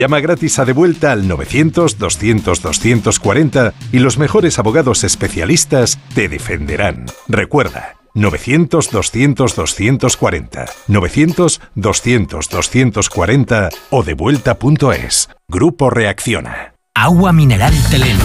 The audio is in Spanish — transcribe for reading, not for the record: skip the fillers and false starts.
Llama gratis a Devuelta al 900-200-240 y los mejores abogados especialistas te defenderán. Recuerda, 900-200-240, 900-200-240 o devuelta.es. Grupo Reacciona. Agua mineral Teleno.